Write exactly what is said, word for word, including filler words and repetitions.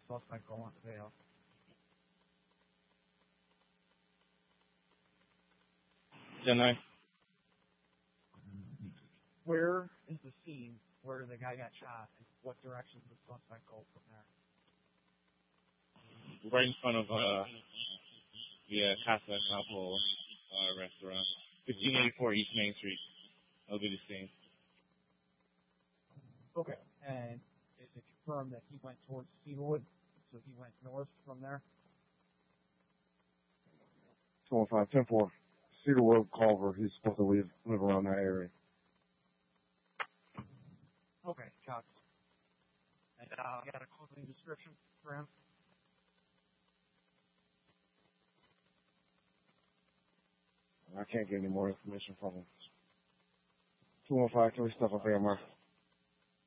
suspect go on bail? Deny. Where is the scene where the guy got shot, and what direction does the suspect go from there? Right in front of uh, the uh, Casa Apple uh, restaurant, fifteen eighty-four East Main Street. That'll be the scene. Okay. And is it confirmed that he went towards Cedarwood, so he went north from there? two one five, ten four. Cedarwood, Culver. He's supposed to live, live around that area. Okay, Chuck. And uh, got a clothing description for him? I can't get any more information from him. two one five, can we step up here, Mark?